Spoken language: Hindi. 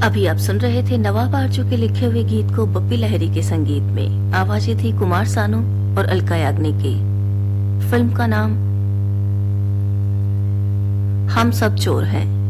अभी आप सुन रहे थे नवाब आरजू के लिखे हुए गीत को बप्पी लहरी के संगीत में। आवाजें थी कुमार सानू और अलका याग्निक की। फिल्म का नाम हम सब चोर हैं।